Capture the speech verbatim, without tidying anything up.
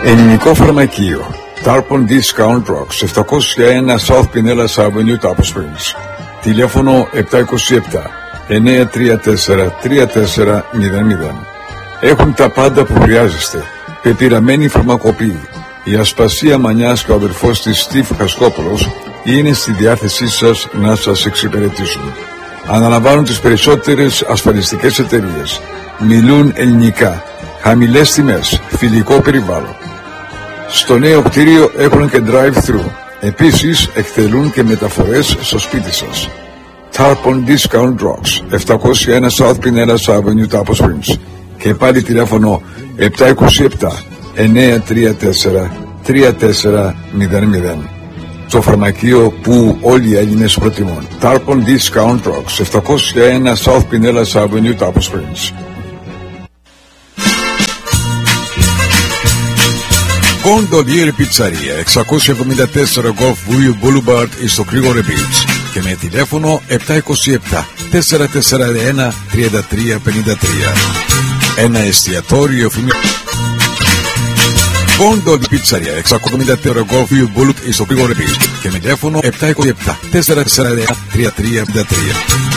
Ελληνικό φαρμακείο Tarpon Discount Drugs, επτακόσια ένα South Pinellas Avenue, Tapos Springs. Τηλέφωνο επτά δύο επτά εννιά τρία τέσσερα τρία τέσσερα μηδέν μηδέν. Έχουν τα πάντα που χρειάζεστε. Πεπειραμένη φαρμακοποιή. Η Ασπασία Μανιάς και ο αδερφός της Στίβ Χασκόπουλος είναι στη διάθεσή σας να σας εξυπηρετήσουν. Αναλαμβάνουν τις περισσότερες ασφαλιστικές εταιρείες. Μιλούν ελληνικά. Χαμηλές τιμές. Φιλικό περιβάλλον. Στο νέο κτίριο έχουν και drive-thru. Επίσης εκτελούν και μεταφορές στο σπίτι σας. Tarpon Discount Drugs, επτακόσια ένα South Pinellas Avenue, Tapos Springs. Και πάλι τηλέφωνο επτά δύο επτά εννιά τρία τέσσερα τρία τέσσερα μηδέν μηδέν. Το φαρμακείο που όλοι οι Έλληνες προτιμούν. Tarpon Discount Drugs, επτακόσια ένα South Pinellas Avenue, Tapos Springs. Gondolier Pizzeria, εξακόσια εβδομήντα τέσσερα Gulf View Boulevard στο Grigore Beach. Και με τηλέφωνο επτά δύο επτά τέσσερα τέσσερα ένα τρία τρία πέντε τρία. Ένα εστιατόριο φημί... Gondolier Pizzeria, εξακόσια εβδομήντα τέσσερα Gulf View Boulevard στο Grigore Beach. Και με τηλέφωνο επτά δύο επτά τέσσερα τέσσερα ένα τρία τρία πέντε τρία.